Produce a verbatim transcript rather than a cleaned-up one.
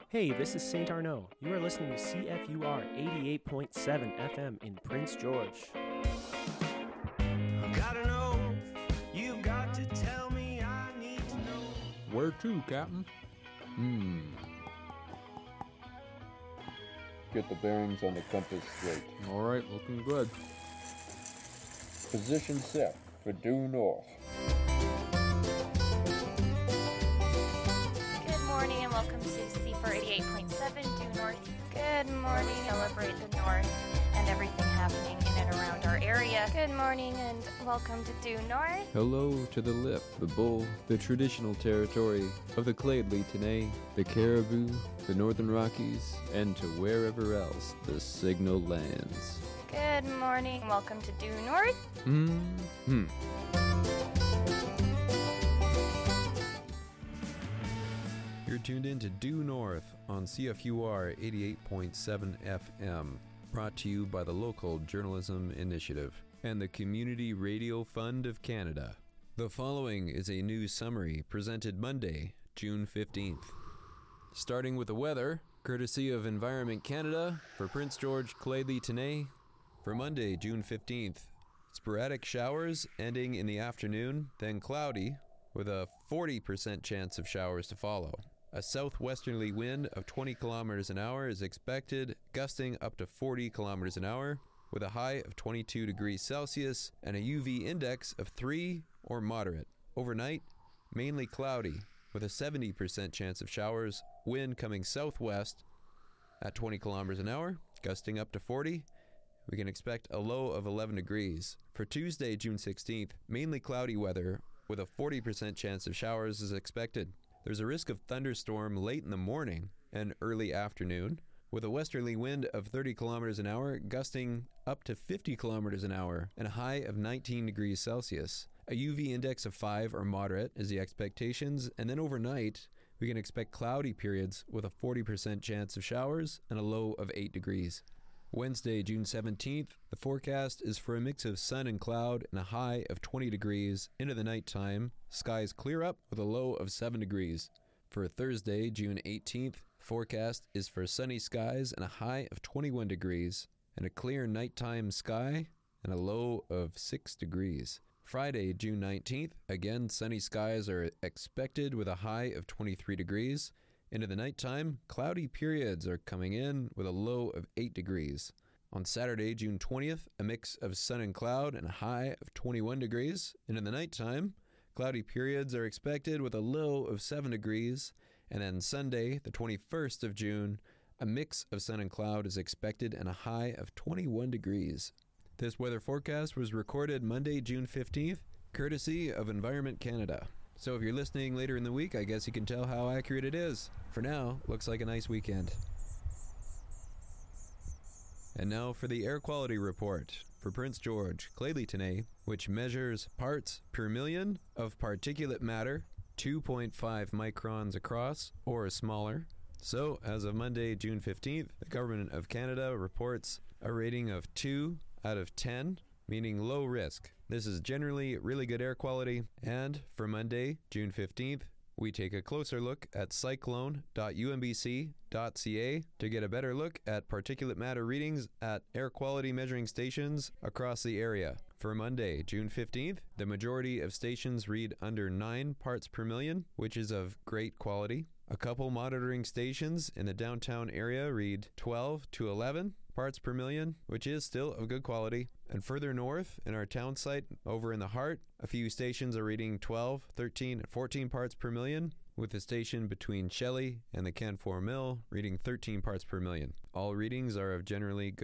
Hey, this is Saint Arnaud. You are listening to C F U R eighty-eight point seven F M in Prince George. Gotta know, you've got to tell me, I need to know. Where to, Captain? Hmm. Get the bearings on the compass straight. All right, looking good. Position set for due north. Good morning and welcome to C four eighty-eight point seven Due North. Good morning. Celebrate the North and everything happening in and around our area. Good morning and welcome to Due North. Hello to the Lip, the Bull, the traditional territory of the Claidley Tenay, the Caribou, the Northern Rockies, and to wherever else the signal lands. Good morning. Welcome to Due North. Mm-hmm. You're tuned in to Due North on C F U R eighty-eight point seven F M, brought to you by the Local Journalism Initiative and the Community Radio Fund of Canada. The following is a news summary presented Monday, June fifteenth. Starting with the weather, courtesy of Environment Canada for Prince George, Claidley, Tenay. For Monday, June fifteenth, sporadic showers ending in the afternoon, then cloudy, with a forty percent chance of showers to follow. A southwesterly wind of twenty kilometers an hour is expected, gusting up to forty kilometers an hour, with a high of twenty-two degrees Celsius and a U V index of three or moderate. Overnight, mainly cloudy, with a seventy percent chance of showers, wind coming southwest at twenty kilometers an hour, gusting up to forty. We can expect a low of eleven degrees. For Tuesday, June sixteenth, mainly cloudy weather with a forty percent chance of showers is expected. There's a risk of thunderstorm late in the morning and early afternoon, with a westerly wind of thirty kilometers an hour, gusting up to fifty kilometers an hour, and a high of nineteen degrees Celsius. A U V index of five or moderate is the expectations, and then overnight, we can expect cloudy periods with a forty percent chance of showers and a low of eight degrees. Wednesday, June seventeenth, the forecast is for a mix of sun and cloud and a high of twenty degrees. Into the nighttime, skies clear up with a low of seven degrees. For Thursday, June eighteenth, forecast is for sunny skies and a high of twenty-one degrees, and a clear nighttime sky and a low of six degrees. Friday, June nineteenth, again sunny skies are expected with a high of twenty-three degrees. Into the nighttime, cloudy periods are coming in with a low of eight degrees. On Saturday, June twentieth, a mix of sun and cloud and a high of twenty-one degrees. Into the nighttime, cloudy periods are expected with a low of seven degrees. And then Sunday, the twenty-first of June, a mix of sun and cloud is expected and a high of twenty-one degrees. This weather forecast was recorded Monday, June fifteenth, courtesy of Environment Canada. So if you're listening later in the week, I guess you can tell how accurate it is. For now, looks like a nice weekend. And now for the air quality report for Prince George, Claidley Tenay, which measures parts per million of particulate matter, two point five microns across or smaller. So as of Monday, June fifteenth, the Government of Canada reports a rating of two out of ten, meaning low risk. This is generally really good air quality. And for Monday, June fifteenth, we take a closer look at cyclone dot u m b c dot c a to get a better look at particulate matter readings at air quality measuring stations across the area. For Monday, June fifteenth, the majority of stations read under nine parts per million, which is of great quality. A couple monitoring stations in the downtown area read twelve to eleven parts per million, which is still of good quality. And further north, in our town site, over in the heart, a few stations are reading twelve, thirteen, and fourteen parts per million, with the station between Shelley and the Canfor Mill reading thirteen parts per million. All readings are of generally good